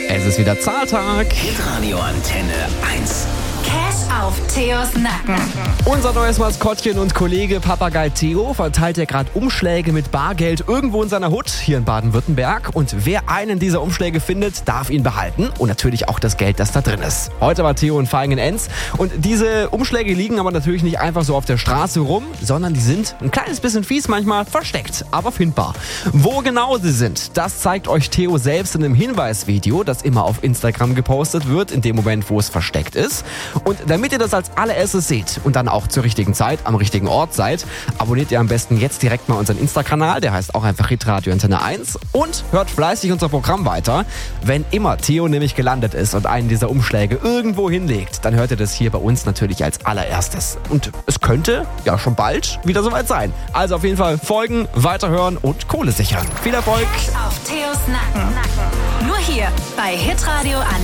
Es ist wieder Zahltag. Hitradio Antenne 1. Cash auf Theos Nacken. Unser neues Maskottchen und Kollege Papagei Theo verteilt ja gerade Umschläge mit Bargeld irgendwo in seiner Hut hier in Baden-Württemberg. Und wer einen dieser Umschläge findet, darf ihn behalten. Und natürlich auch das Geld, das da drin ist. Heute war Theo in Vaihingen-Enz. Und diese Umschläge liegen aber natürlich nicht einfach so auf der Straße rum, sondern die sind ein kleines bisschen fies manchmal versteckt, aber findbar. Wo genau sie sind, das zeigt euch Theo selbst in einem Hinweisvideo, das immer auf Instagram gepostet wird, in dem Moment, wo es versteckt ist. Und damit ihr das als allererstes seht und dann auch zur richtigen Zeit am richtigen Ort seid, abonniert ihr am besten jetzt direkt mal unseren Insta-Kanal, der heißt auch einfach Hitradio Antenne 1, und hört fleißig unser Programm weiter. Wenn immer Theo nämlich gelandet ist und einen dieser Umschläge irgendwo hinlegt, dann hört ihr das hier bei uns natürlich als allererstes. Und es könnte ja schon bald wieder soweit sein. Also auf jeden Fall folgen, weiterhören und Kohle sichern. Viel Erfolg! Cash auf Theos Nacken. Nur hier bei Hitradio Antenne